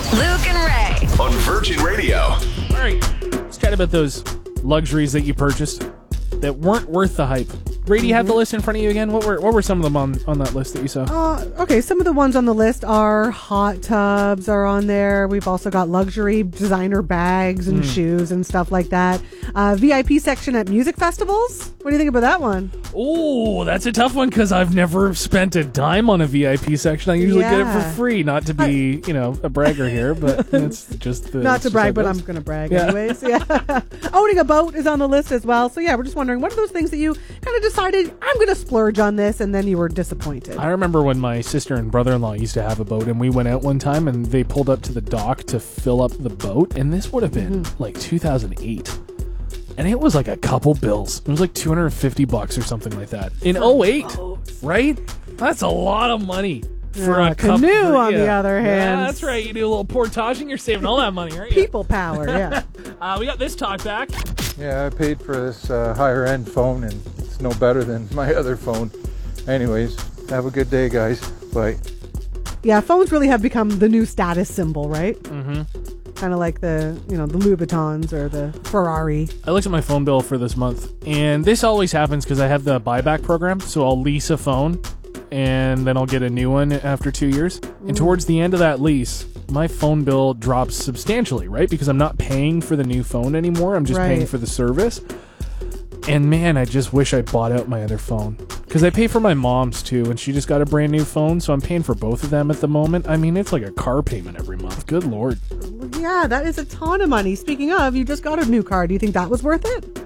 Luke and Ray. On Virgin Radio. All right, let's chat about those luxuries that you purchased that weren't worth the hype. Ray, do you have the list in front of you again? What were some of them on that list that you saw? Okay, some of the ones on the list are hot tubs are on there. We've also got luxury designer bags and shoes and stuff like that. VIP section at music festivals. What do you think about that one? Oh, that's a tough one because I've never spent a dime on a VIP section. I usually get it for free, not to be, a bragger here, but it's just the... Not to brag, but I'm going to brag anyways. Yeah. Owning a boat is on the list as well. So yeah, we're just wondering, what are those things that you kind of decided, I'm going to splurge on this, and then you were disappointed? I remember when my sister and brother-in-law used to have a boat, and we went out one time, and they pulled up to the dock to fill up the boat, and this would have been like 2008. And it was like a couple bills. It was like $250 or something like that. In 08, right? That's a lot of money. For a canoe, on the other hand. Yeah, that's right. You do a little portaging, you're saving all that money, right? People power, yeah. We got this talk back. Yeah, I paid for this higher-end phone, and it's no better than my other phone. Anyways, have a good day, guys. Bye. Yeah, phones really have become the new status symbol, right? Mm-hmm. Kind of like the Louboutins or the Ferrari. I looked at my phone bill for this month, and this always happens because I have the buyback program, so I'll lease a phone, and then I'll get a new one after 2 years. And towards the end of that lease, my phone bill drops substantially, right? Because I'm not paying for the new phone anymore. I'm just paying for the service. And man, I just wish I bought out my other phone. Because I pay for my mom's too, and she just got a brand new phone, so I'm paying for both of them at the moment. I mean, it's like a car payment every month. Good Lord. Yeah, that is a ton of money. Speaking of, you just got a new car. Do you think that was worth it?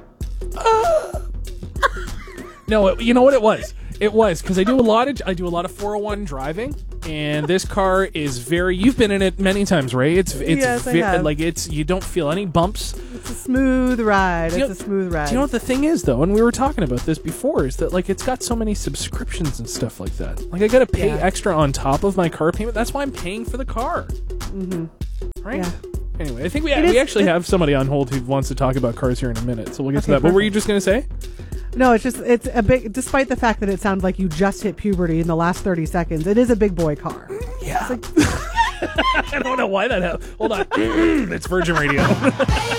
No, you know what it was? It was because I do a lot of 401 driving, and this car is very. You've been in it many times, Ray. Yes, I have. Like you don't feel any bumps. It's a smooth ride. Do you know what the thing is though? And we were talking about this before. Is that like it's got so many subscriptions and stuff like that. Like I got to pay extra on top of my car payment. That's why I'm paying for the car. Mm-hmm. Right. Yeah. Anyway, I think we actually have somebody on hold who wants to talk about cars here in a minute. So we'll get to that. Perfect. What were you just going to say? No, it's a big, despite the fact that it sounds like you just hit puberty in the last 30 seconds, it is a big boy car. Yeah. I don't know why that happened. Hold on. It's Virgin Radio.